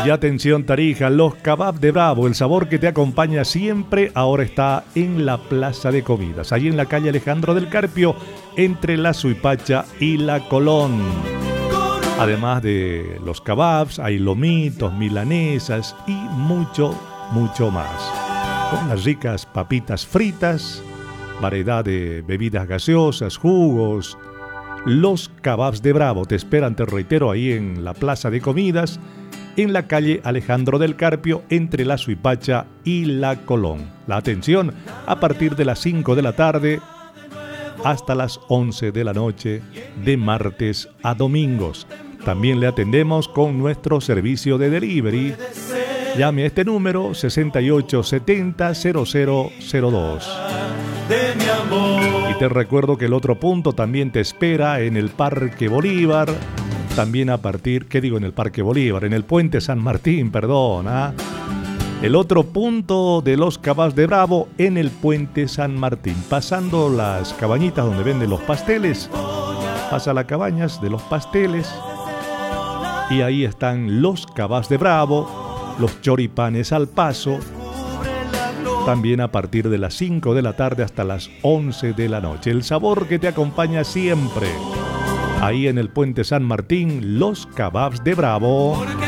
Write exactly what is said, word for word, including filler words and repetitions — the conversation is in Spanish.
Y atención Tarija, los kebab de Bravo, el sabor que te acompaña siempre, ahora está en la Plaza de Comidas, ahí en la calle Alejandro del Carpio, entre la Suipacha y la Colón. Además de los kebabs, hay lomitos, milanesas y mucho, mucho más. Con las ricas papitas fritas, variedad de bebidas gaseosas, jugos. Los kebabs de Bravo te esperan, te reitero, ahí en la Plaza de Comidas, en la calle Alejandro del Carpio, entre la Suipacha y la Colón. La atención a partir de las cinco de la tarde hasta las once de la noche, de martes a domingos. También le atendemos con nuestro servicio de delivery. Llame a este número sesenta y ocho setenta cero cero cero dos. Y te recuerdo que el otro punto también te espera en el Parque Bolívar. También a partir, ¿qué digo en el Parque Bolívar? En el Puente San Martín, perdón. ¿ah? El otro punto de los kebabs de Bravo en el Puente San Martín. Pasando las cabañitas donde venden los pasteles. Pasa las cabañas de los pasteles. Y ahí están los kebabs de Bravo, los choripanes al paso. También a partir de las cinco de la tarde hasta las once de la noche. El sabor que te acompaña siempre. Ahí en el Puente San Martín, los kebabs de Bravo.